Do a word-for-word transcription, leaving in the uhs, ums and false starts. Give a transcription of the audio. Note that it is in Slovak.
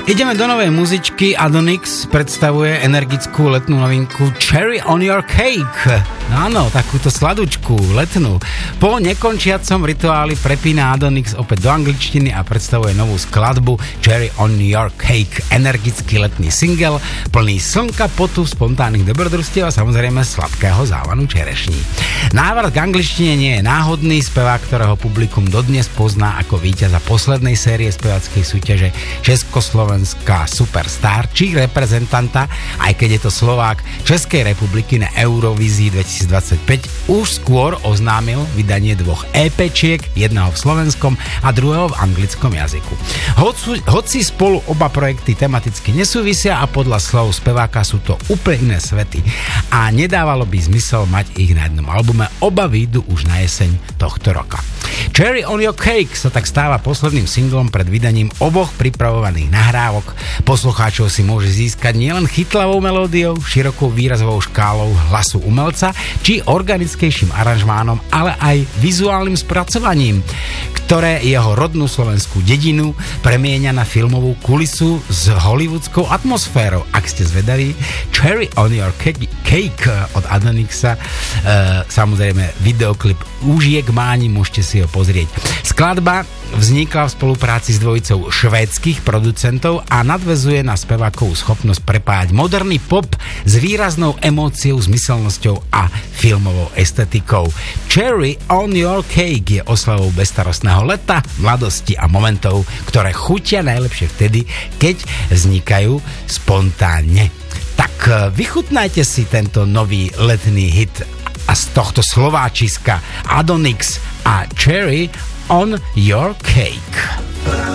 Ideme do novej muzičky. Adonix predstavuje energickú letnú novinku Cherry on your cake. Áno, takúto sladučku letnú. Po nekončiacom rituáli prepína Adonix opäť do angličtiny a predstavuje novú skladbu Cherry on your cake. Energický letný single, plný slnka, potu, spontánnych dobrodružstiev a samozrejme sladkého závanu čerešní. Návrat k angličtine nie je náhodný. Spevák, ktorého publikum dodnes pozná ako víťaza poslednej série spevackej súťaže Československá Superstar, či reprezentanta, aj keď je to Slovák Českej republiky na Eurovízii dvetisícdvadsaťpäť, už skôr oznámil vydanie dvoch EPčiek, jedného v slovenskom a druhého v anglickom jazyku. Hoci, hoci spolu oba projekty tematicky nesúvisia a podľa slov speváka sú to úplne iné svety a nedávalo by zmysel mať ich na jednom albume, oba výjdu už na jeseň tohto roka. Cherry on your cake sa tak stáva posledným singlom pred vydaním oboch pripravovaných nahrávok. Poslucháčov si môže získať nielen chytlavou melódiou, širokou výrazovou škálou hlasu umelca, či organickejším aranžmánom, ale aj vizuálnym spracovaním, ktoré jeho rodnú slovenskú dedinu premieňa na filmovú kulisu s hollywoodskou atmosférou. Ak ste zvedaví, Cherry on your cake od Adonixa, e, samozrejme videoklip už je k máni, môžete si ho pozrieť. Skladba vznikla v spolupráci s dvojicou švédskych producentov a nadväzuje na spevákovú schopnosť prepájať moderný pop s výraznou emóciou, zmyselnosťou a filmovou estetikou. Cherry on your cake je oslavou bezstarostného leta, mladosti a momentov, ktoré chutia najlepšie vtedy, keď vznikajú spontánne. Tak vychutnajte si tento nový letný hit a z tohto slováčiska Adonix a Cherry on your cake.